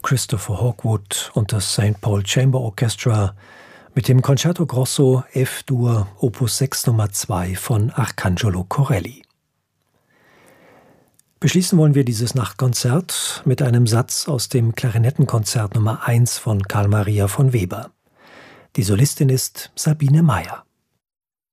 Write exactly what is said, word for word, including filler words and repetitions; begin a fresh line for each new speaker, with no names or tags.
Christopher Hawkwood und das Saint Paul Chamber Orchestra mit dem Concerto Grosso F-Dur Opus sechs Nummer zwei von Arcangelo Corelli. Beschließen wollen wir dieses Nachtkonzert mit einem Satz aus dem Klarinettenkonzert Nummer eins von Carl Maria von Weber. Die Solistin ist Sabine Meyer.